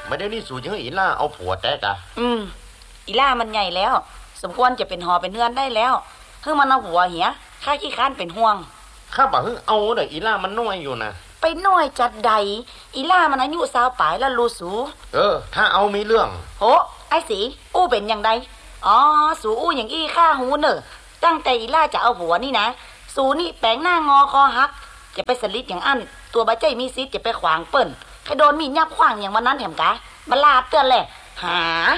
ไม่ได้นี่สู่ยังอีล่าเอาผัวแตกะอีล่ามันใหญ่แล้วสมควรจะเป็นหอเป็นเฮือนได้แล้วเพิ่งมันเอาหัวเหียข้าขี้ค้านเป็นห่วงข้าบอกเฮ้เอาเด้ออีล่ามันน้อยอยู่นะไปน้อยจัดใดอีล่ามันอายุ20ปลายแล้วรู้สูถ้าเอามีเรื่องโหไอ้สีอู้เป็นอย่างใดสูอู้อย่างอี้ข้าหูเนอะตั้งแต่อีล่าจะเอาหัวนี่นะสูนี่แปลงหน้างอคอหักจะไปสลิดอย่างอั้นตัวบาใจมีซิดจะไปขวางเปิ้นให้โดนมีดยับขวางอย่างวันนั้นแถมกะบลาดเตือนแหละหา